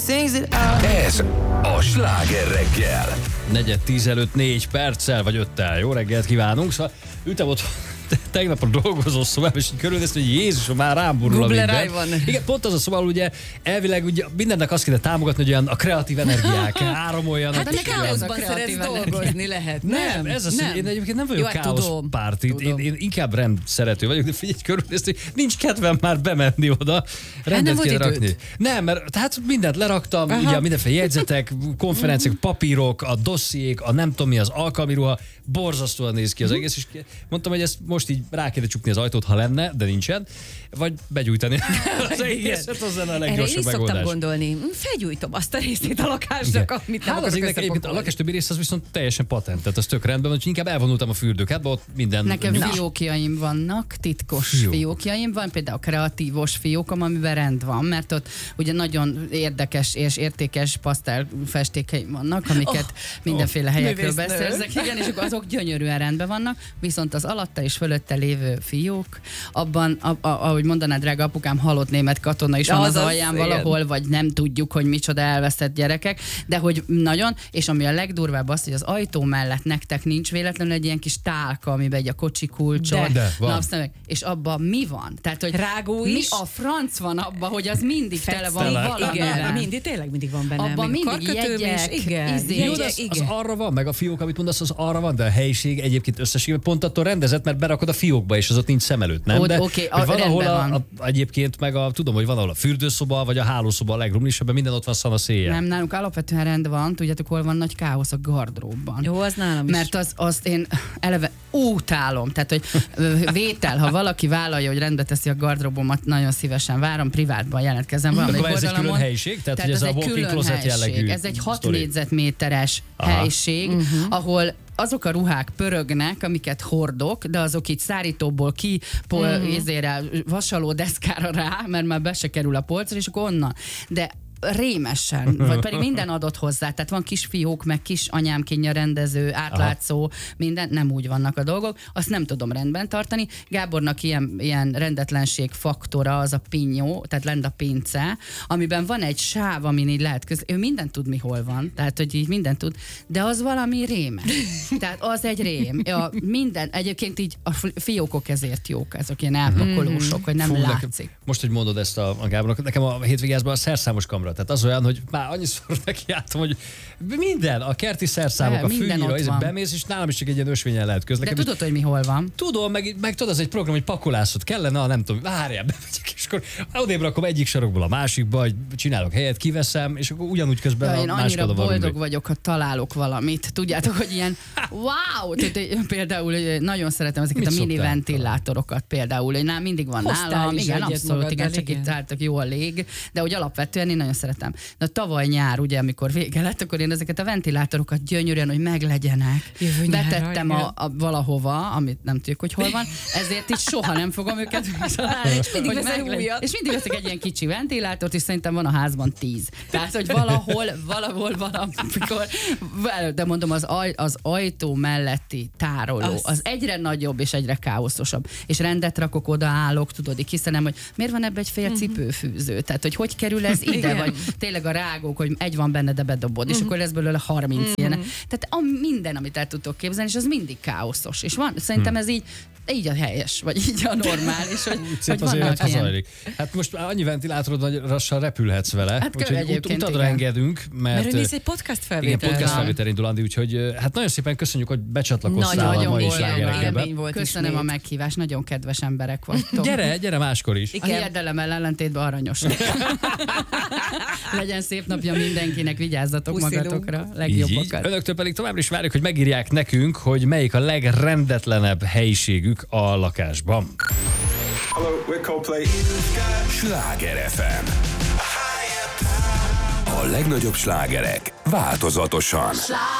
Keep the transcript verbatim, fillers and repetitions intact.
Ez a Sláger reggel. Negyed tíz előtt négy perccel vagy öttel. Jó reggelt kívánunk. Szóval ütem ott tegnap a dolgozó szobában, és így körülnéztem, hogy Jézusom, már rám borul a minden. Van. Igen, pont az a szoba, ugye elvileg ugye mindennek azt kéne támogatni, hogy olyan a kreatív energiák áramoljanak. Hát de káoszban szeretsz dolgozni lehet. Nem, ez az, hogy én egyébként nem vagyok hát káoszpárti. Én, én inkább rend szerető vagyok, de figyelj, körülnéztem, hogy nincs kedvem már bemenni oda. Rendet hát kell rakni. Időt. Nem, mert tehát mindent leraktam, aha, ugye mindenféle jegyzetek, konferenciák, papírok, a dossziék, a nem tudom mi, az alkalmi ruha, borzasztóan néz ki az egész, és mondtam, hogy ezt most így rá kéne csukni az ajtót, ha lenne, de nincsen, vagy begyújtani az egészet, az lenne a leggyorsabb megoldás. Erre én is szoktam gondolni, felgyújtom azt a részét a lakásnak, amit nem akarok összepakolni. A lakás többi rész az viszont teljesen patent, tehát az tök rendben, hogy inkább elvonultam a fürdőkádba, ott minden... Nekem nyugis. Fiókjaim vannak, titkos Fiók. fiókjaim van, például a kreatívos fiókom, amiben rend van, mert ott ugye nagyon érdekes és értékes pasztelfestékeim vannak, amiket oh, mindenféle oh, helyekről beszerzek, igen, és akkor azok gyönyörűen rendben vannak, viszont az alatta és fölötte lévő fiók, abban, a, a, ahogy mondaná drága apukám, halott német katona is van az, az alján valahol, igen. Vagy nem tudjuk, hogy micsoda elveszett gyerekek, de hogy nagyon, és ami a legdurvább az, hogy az ajtó mellett nektek nincs véletlenül egy ilyen kis tálka, amiben egy a kocsi kulcsot, napszemek, és abban mi van? Tehát, hogy rágó mi is. a franc van abban, hogy az mindig tele van valamivel. Igen, mindig, tényleg mindig van benne. Abban mindig jegyek, is, igen. Izé, Jó, az, az arra van, meg a fiók, amit mondasz, az arra van, de a helyiség egyébként összességében pont attól rendezett, mert berakod a fiókba, és az ott nincs szem előtt, nem? Ott, de okay, hogy van, ahol a, van. a, egyébként meg a, tudom, hogy van ahol a fürdőszoba, vagy a hálószoba a legrumlisabban, minden ott van szana széjjel. Nem, nálunk alapvetően rend van, tudjátok, hol van nagy káosz a gardróbban. Jó, az nálam is. Mert az, azt én eleve utálom, tehát, hogy vétel, ha valaki vállalja, hogy rendbe teszi a gardróbomat, nagyon szívesen várom, privátban jelentkezem valamelyik ez oldalamon. egy külön helyiség? Tehát, Tehát hogy ez, ez a egy walk-in külön closet helység. jellegű Ez egy hat sztori. négyzetméteres Aha. helység, uh-huh. ahol azok a ruhák pörögnek, amiket hordok, de azok itt szárítóból ki, pol, uh-huh. ézére, vasaló deszkára rá, mert már be se kerül a polcra, és akkor onnan. De rémesen, vagy pedig minden adott hozzá, tehát van kis fiók, meg kis anyámkínja rendező, átlátszó, aha. minden, nem úgy vannak a dolgok, azt nem tudom rendben tartani. Gábornak ilyen, ilyen rendetlenség faktora az a pinyó, tehát lend a pince, amiben van egy sáv, amin így lehet köz, ő mindent tud, mi hol van, tehát hogy így mindent tud, de az valami rémes. Tehát az egy rém. Ja, minden, egyébként így a fiókok ezért jók, ezek ilyen elpakolósok, hogy nem Fú, látszik. Nekem, most, hogy mondod ezt a, a Gábornak, nekem a hétvégázban a szerszámos kamra. Tehát az olyan, hogy már annyiszor nekiálltam, hogy minden, a kerti szerszámok, de, a fűnyíra, ez bemész, és nálam is csak egy ilyen ösvényen lehet közlekedni. De tudod, hogy mi hol van? Tudom, meg, meg tudod, az egy program, hogy pakolászod kellene, nem tudom, várjál, bemegyek, és akkor odébb rakom egyik sarokból a másikba, hogy csinálok helyet, kiveszem, és akkor ugyanúgy közben ja, a másik oda boldog valami. Vagyok, ha találok valamit. Tudjátok, hogy ilyen wow! Tehát, például nagyon szeretem ezeket Mit a mini ventilátorokat például. Én nálam mindig van Hoztál nálam. Igen, abszolút, igen, csak igen. itt álltak jó a lég, de hogy alapvetően én nagyon szeretem. De tavaly nyár, ugye, amikor vége lett, akkor én ezeket a ventilátorokat gyönyörűen, hogy meglegyenek. Jövő betettem a, a valahova, amit nem tudjuk, hogy hol van, ezért is soha nem fogom őket találni. És mindig veszek újat. És mindig veszek egy ilyen kicsi ventilátort, és szerintem van a házban tíz. Tehát, hogy valahol, valahol valamikor, de mondom, az, aj, az ajtó melletti tároló, az... az egyre nagyobb és egyre káoszosabb. És rendet rakok, odaállok, tudod, így hiszenem, hogy miért van ebbe egy fél cipőfűző? Tehát, hogy hogy kerül ez ide? Igen. Vagy tényleg a rágók, hogy egy van benne, de bedobod, és uh-huh. akkor lesz belőle harminc uh-huh. ilyen. Tehát a, minden, amit el tudtok képzelni, és az mindig káoszos. És van, szerintem ez így, így a helyes, vagy így a normális, hogy, hogy vannak ilyen. Hát most annyi ventilátorod, hogy lassan repülhetsz vele, hát úgyhogy ut- utadra engedünk, mert... Mert nézz egy podcast felvétel. Igen, podcast felvétel indul, Andi, úgyhogy hát nagyon szépen köszönjük, hogy becsatlakoztál a mai Slágerreggelbe. Köszönöm a meghívást, nagyon kedves emberek vagytok. Gyere, gyere máskor is. A hiedelemmel ellentétben aranyosak. Legyen szép napja mindenkinek, vigyázzatok Puszilunk. magatokra, legjobbakat. Önöktől pedig továbbra is várjuk, hogy megírják nekünk, hogy melyik a legrendetlenebb helyiségük a lakásban. Hello, we're Coldplay. Sláger ef em. A legnagyobb slágerek változatosan.